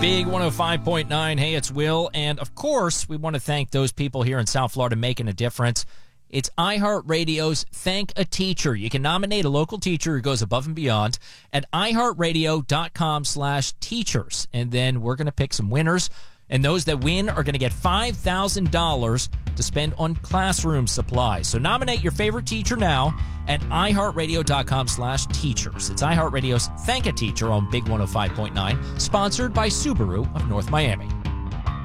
Big 105.9. Hey, it's Will. And, of course, we want to thank those people here in South Florida making a difference. It's iHeartRadio's Thank a Teacher. You can nominate a local teacher who goes above and beyond at iHeartRadio.com/teachers. And then we're going to pick some winners. And those that win are going to get $5,000 to spend on classroom supplies. So nominate your favorite teacher now at iHeartRadio.com/teachers. It's iHeartRadio's Thank a Teacher on Big 105.9, sponsored by Subaru of North Miami.